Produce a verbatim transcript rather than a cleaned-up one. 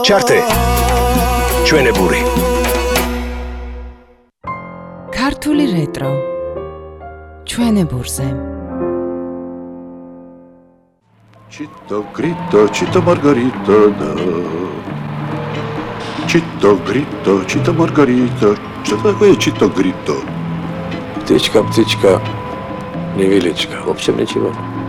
ჩართე ჩვენებური ქართული რეტრო ჩვენებურზე Chito grito, chito margarita, da. Chito grito, chito margarita. Что такое chito grito? Птичка, птичка, невеличка. В общем, ничего.